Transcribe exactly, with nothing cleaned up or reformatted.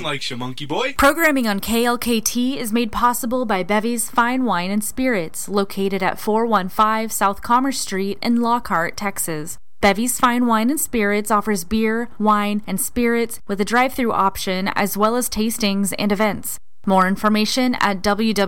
likes you, monkey boy. Programming on K L K T is made possible by Bevy's Fine Wine and Spirits, located at four one five South Commerce Street in Lockhart, Texas. Bevy's Fine Wine and Spirits offers beer, wine, and spirits with a drive-thru option as well as tastings and events. More information at w w w